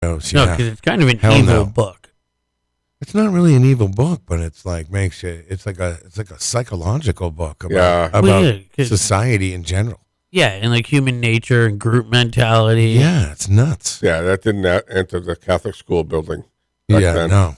knows, No, yeah. because it's kind of an Hell evil no. book. It's not really an evil book, but it's like makes you. It's like a psychological book about Well, yeah, 'cause- society in general. Yeah, and like human nature and group mentality. Yeah, it's nuts. Yeah, that didn't enter the Catholic school building. back Yeah, then. no,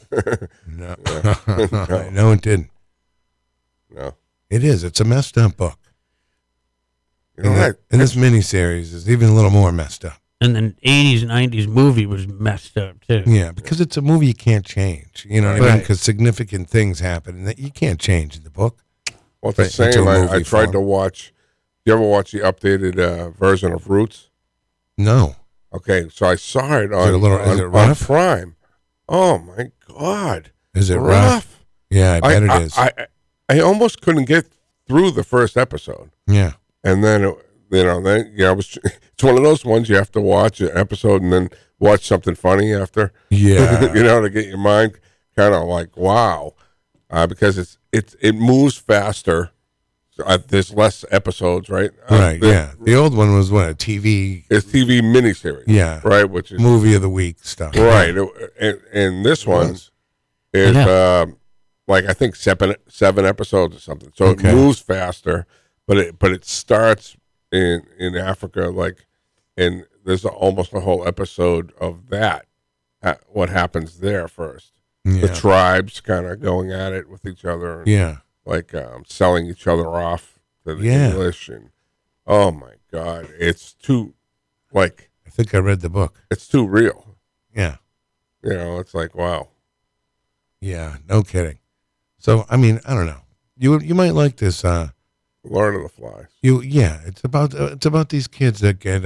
No. no, it didn't. No. It is. It's a messed up book. You know, And this miniseries is even a little more messed up. And then 80s, 90s movie was messed up too. Yeah, because it's a movie you can't change. You know what I mean? Right. Because significant things happen and that you can't change in the book. well, it's the Right, same. into a I movie tried form. to watch. You ever watch the updated version of Roots? No. Okay, so I saw it Is on, it a little- is it on rough? Prime. Oh my God! Is it rough? Yeah, I bet it is. I almost couldn't get through the first episode, Yeah. and then it's one of those ones you have to watch an episode and then watch something funny after. Yeah. To get your mind kind of like wow, because it moves faster. There's less episodes, right? Right, yeah. The old one was what, a TV It's TV miniseries. Yeah. Right, which is movie of the week stuff. right, and this one was. is Yeah. like I think seven episodes or something. So Okay. it moves faster, but it starts in Africa, like, and there's almost a whole episode of that. What happens there first? The Yeah. tribes kind of going at it with each other. And, Yeah. like selling each other off to the Yeah. English, and oh my God, it's too like I think I read the book. it's too real. Yeah. It's like wow. Yeah. No kidding. So, I mean, I don't know. You might like this. Lord of the Flies. It's about these kids that get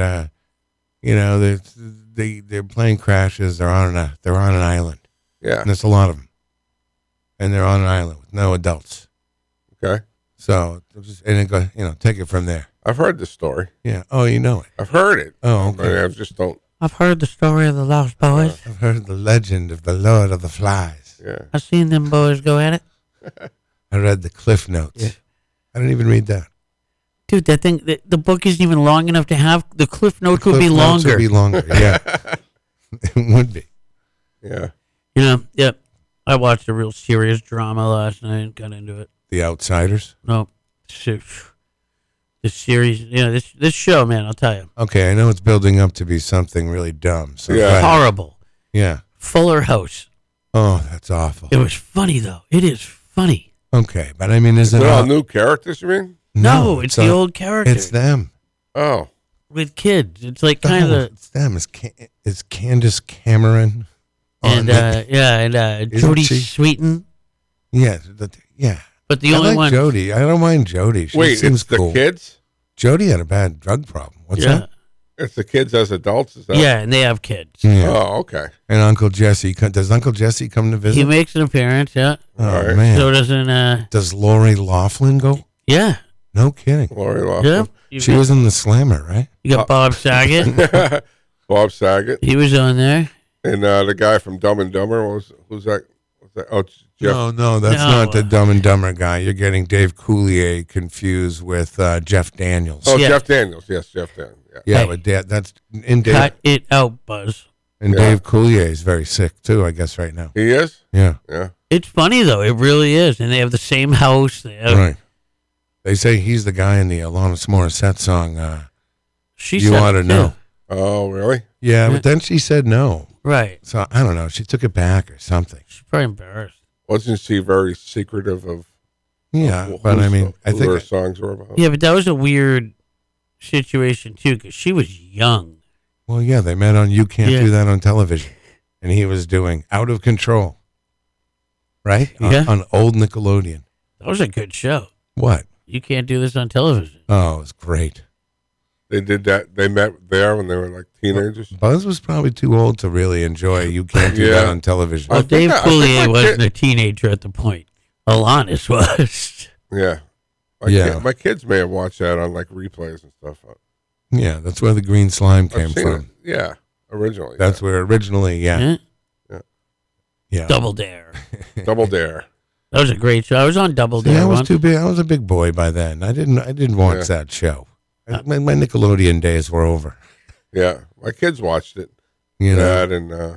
they're playing crashes. They're on an island. Yeah. And there's a lot of them. And they're on an island with no adults. Okay. So, and it go, take it from there. I've heard this story. Yeah. Oh, you know it. I've heard it. Oh, But okay. I just don't. I've heard the story of the Lost Boys. I've heard the legend of the Lord of the Flies. Yeah. I've seen them boys go at it. I read the Cliff Notes. Yeah. I didn't even read that. Dude, that thing, the book isn't even long enough to have, the Cliff Notes would be Cliff Notes longer. would be longer, yeah. It would be. Yeah. Yep. I watched a real serious drama last night and got into it. The Outsiders. No, the series, this show, man, I'll tell you. Okay, I know it's building up to be something really dumb. So Yeah. go ahead. Horrible. Yeah. Fuller House. Oh, that's awful. It was funny, though. It is funny. Okay, but I mean, isn't They're all it? new characters, you mean? No, it's the old character. It's them. Oh. With kids. It's like kind of No, the, it's them. It's Candace Cameron. and Isn't Jodie she? Sweetin. Yeah, yeah. But the I only like one. Jodie. I don't mind Jodie. She Wait, seems it's the cool. kids? Jodie had a bad drug problem. What's yeah. that? It's the kids as adults? Is that? Yeah, and they have kids. Yeah. Oh, okay. And Uncle Jesse. Does Uncle Jesse come to visit? He makes an appearance, yeah. Oh, All right. man. So doesn't, Does Lori Laughlin go? yeah. No kidding. Lori Yeah. Loughlin. She was in The Slammer, right? You got Bob Saget. Bob Saget. He was on there. And the guy from Dumb and Dumber, who's that? Oh, it's Jeff. No, that's No. not the Dumb and Dumber guy. You're getting Dave Coulier confused with Jeff Daniels. Oh, Yeah. Jeff Daniels. Yes, Jeff Daniels. Yeah. yeah, Hey. but that's in Dave. Cut it out, Buzz. And Yeah. Dave Coulier is very sick too, I guess, right now. He is? Yeah, Yeah. It's funny, though. It really is. And they have the same house. They have, right. They say he's the guy in the Alanis Morissette song. She You said ought to it, too. know. Oh, really? Yeah, Yeah. but then she said no. Right. So I don't know. She took it back or something. She's probably embarrassed. Wasn't she very secretive of Yeah, who- but I who's- mean, I who her think songs were about? Yeah, but that was a weird situation, too, because she was young. well, yeah, they met on You Can't Yeah. Do That on Television, and he was doing Out of Control, right? Yeah. On old Nickelodeon. That was a good show. What? You can't do this on television. Oh, it was great. They did that. They met there when they were like teenagers. Buzz was probably too old to really enjoy You Can't Do That Yeah. on Television. Well, I think Dave I think Coulier my wasn't kid- a teenager at the point. Alanis was. Yeah. Yeah. My kids may have watched that on like replays and stuff. Yeah, that's where the green slime I've came seen from. it. Yeah. Originally. That's where originally, yeah. Double Dare. Double Dare. That was a great show. I was on Double See, Dare I was once. too big. I was a big boy by then. I didn't watch that show. My Nickelodeon days were over. Yeah. My kids watched it. You know, that and